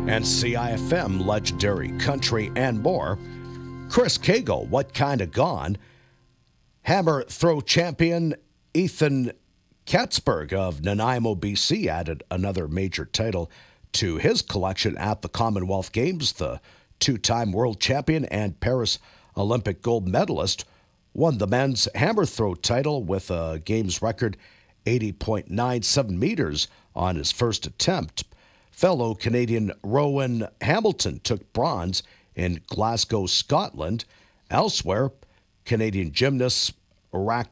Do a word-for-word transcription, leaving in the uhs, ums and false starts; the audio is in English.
and C I F M legendary country and more. Chris Cagle, What Kind of Gone? Hammer throw champion Ethan Katzberg of Nanaimo, B C added another major title to his collection at the Commonwealth Games. The two-time world champion and Paris Olympic gold medalist won the men's hammer throw title with a Games record eighty point nine seven meters on his first attempt. Fellow Canadian Rowan Hamilton took bronze in Glasgow, Scotland. Elsewhere, Canadian gymnasts racked